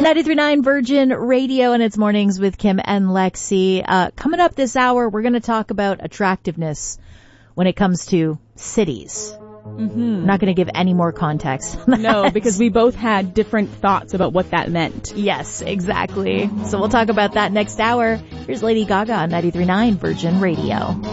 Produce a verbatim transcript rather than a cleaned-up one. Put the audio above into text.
ninety-three point nine Virgin Radio, and it's Mornings with Kim and Lexi. Uh, coming up this hour, we're going to talk about attractiveness when it comes to cities. Mm-hmm. I'm not going to give any more context. No, because we both had different thoughts about what that meant. Yes, exactly. So we'll talk about that next hour. Here's Lady Gaga on ninety-three point nine Virgin Radio.